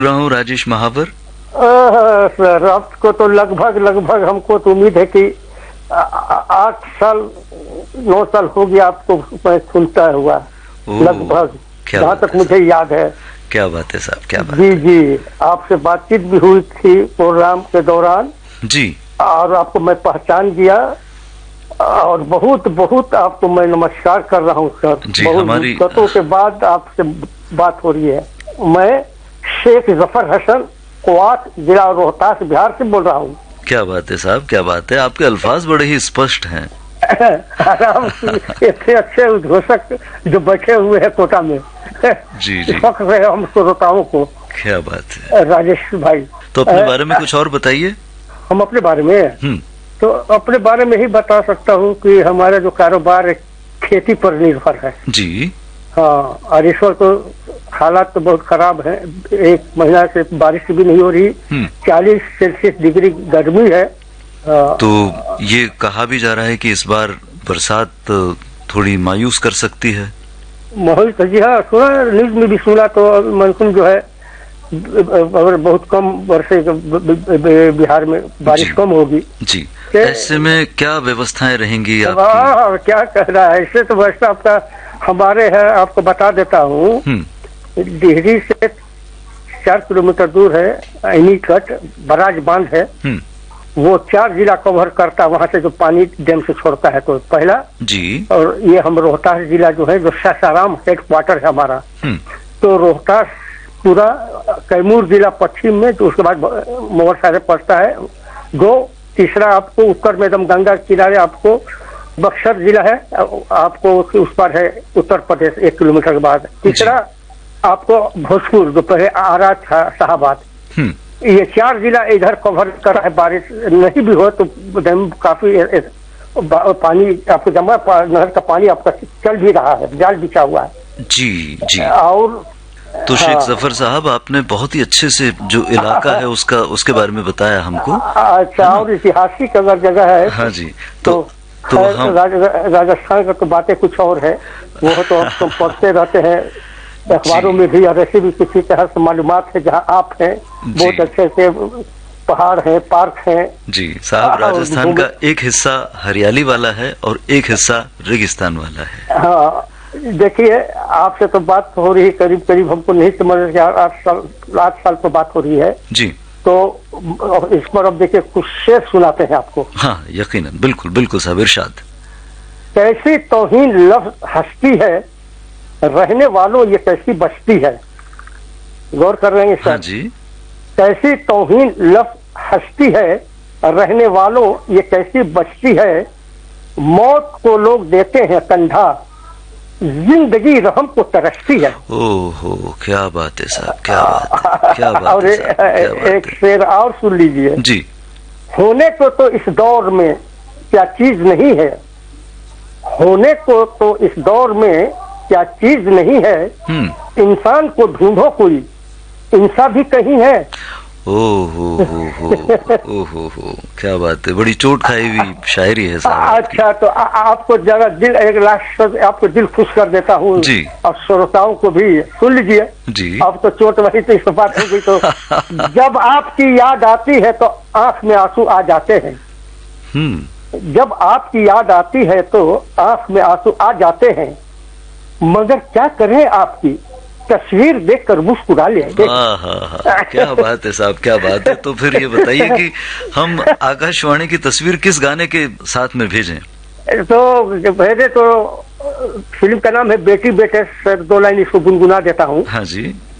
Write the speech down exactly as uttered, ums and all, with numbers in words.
रहा हूँ राजेश महावर। सर आपको तो लगभग लगभग हमको तो उम्मीद है कि आठ साल नौ साल हो गया आपको मैं सुनता हुआ लगभग, जहाँ तक मुझे याद है। क्या बात है साहब, क्या बात जी है। जी, आपसे बातचीत भी हुई थी प्रोग्राम के दौरान जी, और आपको मैं पहचान गया और बहुत बहुत आपको मैं नमस्कार कर रहा हूँ सर। बहुत हमारी दिक्कतों के बाद आपसे बात हो रही है। मैं शेख जफर हसन कुआत जिला रोहतास बिहार से बोल रहा हूँ। क्या बात है साहब, क्या बात है। आपके अल्फाज बड़े ही स्पष्ट हैं। आराम से इतने अच्छे उद्घोषक जो बैठे हुए हैं कोटा में। जी जी, फख्र है हम श्रोताओं को। क्या बात है राजेश भाई, तो अपने बारे में कुछ और बताइए। हम अपने बारे में हम्म तो अपने बारे में ही बता सकता हूँ कि हमारा जो कारोबार है खेती पर निर्भर है। जी, हाँ, और इस वक्त तो हालात तो बहुत खराब है। एक महीना से बारिश भी नहीं हो रही, चालीस सेल्सियस डिग्री गर्मी है। तो ये कहा भी जा रहा है कि इस बार बरसात थोड़ी मायूस कर सकती है। माहौल तो जी हाँ, सुना न्यूज में भी सुना तो मानसून जो है अगर बहुत कम वर्षे बिहार में बारिश कम होगी। जी, ऐसे में क्या व्यवस्थाएं रहेंगी आपकी? क्या कह रहा है, ऐसे तो व्यवस्था आपका हमारे है, आपको बता देता हूँ। डिहरी से चार किलोमीटर दूर है अनीकट बराज बांध है, वो चार जिला कवर करता है। वहाँ से जो पानी डैम से छोड़ता है तो पहला जी, और ये हम रोहतास जिला जो है जो सासाराम हेड क्वार्टर है हमारा, तो रोहतास पूरा कैमूर जिला पश्चिम में, तो उसके बाद मोवर सारे पड़ता है। दो तीसरा आपको उत्तर में एकदम गंगा किनारे आपको बक्सर जिला है, आपको उस पर है उत्तर प्रदेश एक किलोमीटर के बाद। तीसरा आपको भोजपुर जो पहले आरा था साहबाद, ये चार जिला इधर कवर कर रहा है। बारिश नहीं भी हो तो डैम काफी पानी आपको जमा, नहर का पानी आपका चल भी रहा है, जाल बिछा हुआ है। जी जी, और तो शेख जफर साहब आपने बहुत ही अच्छे से जो इलाका है उसका उसके बारे में बताया हमको। अच्छा, और ऐतिहासिक अगर जगह है हाँ जी, तो तो, तो हम राजस्थान का तो बातें कुछ और है, वो तो हम पढ़ते रहते हैं अखबारों में भी, और ऐसे भी किसी तरह से मालूमात है। जहाँ आप हैं बहुत अच्छे से पहाड़ है, पार्क है। जी साहब, राजस्थान का एक हिस्सा हरियाली वाला है और एक हिस्सा रेगिस्तान वाला है। हाँ, देखिए आपसे तो बात हो रही है करीब करीब हमको नहीं समझ आठ साल आठ साल तो बात हो रही है जी, तो इस पर अब देखिए कुछ शेर सुनाते हैं आपको। हाँ यकीनन, बिल्कुल बिल्कुल साहब, इरशाद। कैसी तौहीन लफ्ज हस्ती है, रहने वालों ये कैसी बस्ती है। गौर कर रहे हैं सर? हाँ जी। कैसी तौहीन लफ्ज हस्ती है, रहने वालों ये कैसी बस्ती है। मौत को लोग देते हैं कंधा, जिंदगी रहम को तरसती है। ओहो, क्या बात है साहब, क्या बात है, क्या बात और है साहब, क्या बात एक शेर और सुन लीजिए जी। होने को तो इस दौर में क्या चीज नहीं है, होने को तो इस दौर में क्या चीज नहीं है। इंसान को ढूंढो कोई, इंसान भी कहीं है। ओहो हो हो ओहो हो, क्या बात है, बड़ी चोट खाई हुई शायरी है साहब। अच्छा, तो आ, आपको जरा दिल एक लास्ट आपको दिल खुश कर देता हूँ जी, और श्रोताओं को भी सुन लीजिए जी। अब तो चोट वही तो इस बात हो गई, तो जब आपकी याद आती है तो आंख में आंसू आ जाते हैं। जब आपकी याद आती है तो आंख में आंसू आ जाते हैं, मगर क्या करें आपकी तस्वीर देखकर मुस्कुरा ले। क्या बात है साहब, क्या बात है। तो फिर ये बताइए कि हम आकाशवाणी की तस्वीर किस गाने के साथ में भेजें? तो भेजे तो फिल्म का नाम है बेटी बेटे सर, दो लाइन इसको गुनगुना देता हूँ। हाँ जी।